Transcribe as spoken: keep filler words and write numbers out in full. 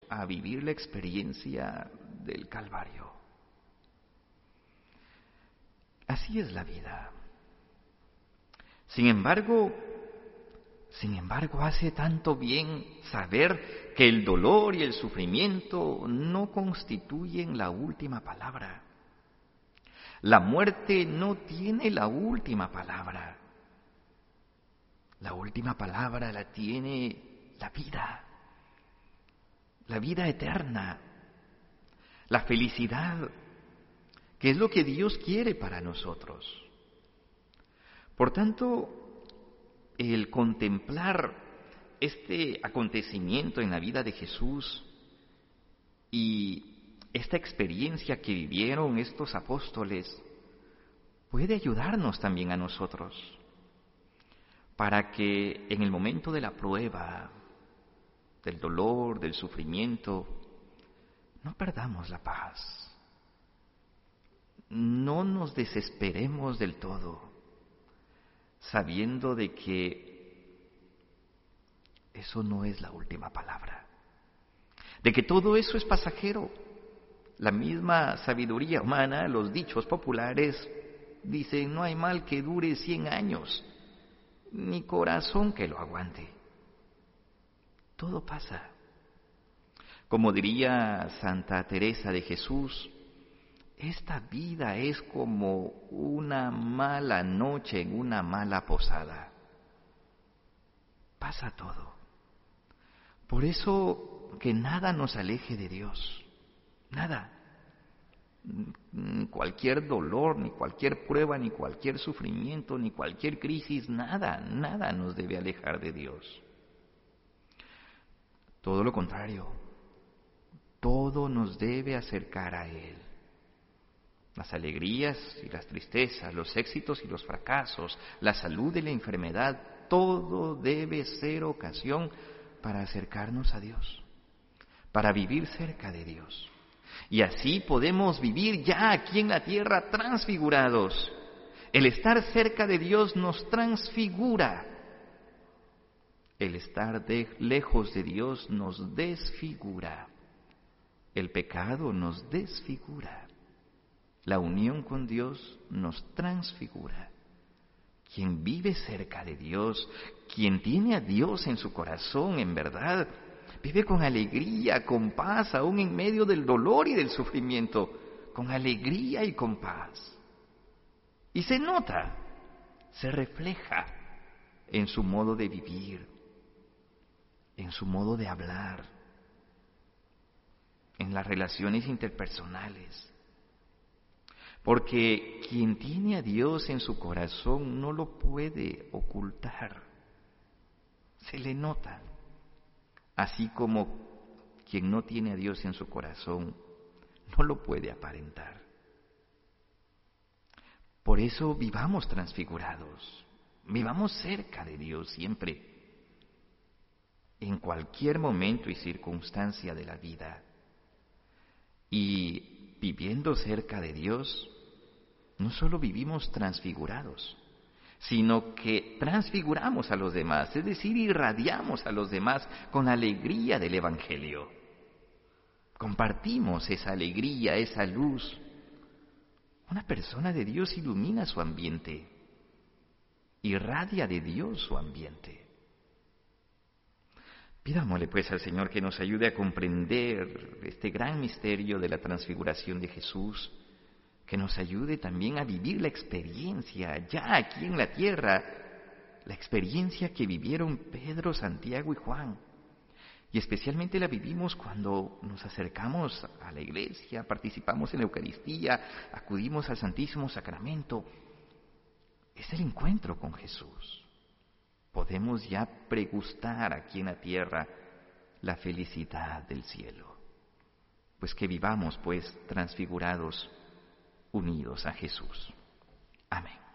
a vivir la experiencia del Calvario. Así es la vida. Sin embargo, sin embargo, hace tanto bien saber que el dolor y el sufrimiento no constituyen la última palabra. La muerte no tiene la última palabra. La última palabra la tiene la vida, la vida eterna, la felicidad, que es lo que Dios quiere para nosotros. Por tanto, el contemplar este acontecimiento en la vida de Jesús y esta experiencia que vivieron estos apóstoles puede ayudarnos también a nosotros para que en el momento de la prueba, del dolor, del sufrimiento, no perdamos la paz, no nos desesperemos del todo, sabiendo de que eso no es la última palabra, de que todo eso es pasajero. La misma sabiduría humana, los dichos populares, dicen: no hay mal que dure cien años, ni corazón que lo aguante. Todo pasa. Como diría Santa Teresa de Jesús, esta vida es como una mala noche en una mala posada. Pasa todo. Por eso que nada nos aleje de Dios. Nada. Ni cualquier dolor, ni cualquier prueba, ni cualquier sufrimiento, ni cualquier crisis, nada, nada nos debe alejar de Dios. Todo lo contrario, todo nos debe acercar a Él. Las alegrías y las tristezas, los éxitos y los fracasos, la salud y la enfermedad, todo debe ser ocasión para acercarnos a Dios, para vivir cerca de Dios. Y así podemos vivir ya aquí en la tierra transfigurados. El estar cerca de Dios nos transfigura. El estar de, lejos de Dios nos desfigura. El pecado nos desfigura. La unión con Dios nos transfigura. Quien vive cerca de Dios, quien tiene a Dios en su corazón, en verdad, vive con alegría, con paz, aún en medio del dolor y del sufrimiento, con alegría y con paz. Y se nota, se refleja en su modo de vivir, en su modo de hablar, en las relaciones interpersonales. Porque quien tiene a Dios en su corazón no lo puede ocultar, se le nota. Así como quien no tiene a Dios en su corazón no lo puede aparentar. Por eso vivamos transfigurados, vivamos cerca de Dios siempre, en cualquier momento y circunstancia de la vida. Y viviendo cerca de Dios, no solo vivimos transfigurados, sino que transfiguramos a los demás, es decir, irradiamos a los demás con alegría del Evangelio. Compartimos esa alegría, esa luz. Una persona de Dios ilumina su ambiente, irradia de Dios su ambiente. Pidámosle pues al Señor que nos ayude a comprender este gran misterio de la transfiguración de Jesús, que nos ayude también a vivir la experiencia ya aquí en la tierra, la experiencia que vivieron Pedro, Santiago y Juan. Y especialmente la vivimos cuando nos acercamos a la iglesia, participamos en la Eucaristía, acudimos al Santísimo Sacramento. Es el encuentro con Jesús. Podemos ya pregustar aquí en la tierra la felicidad del cielo. Pues que vivamos, pues, transfigurados, unidos a Jesús. Amén.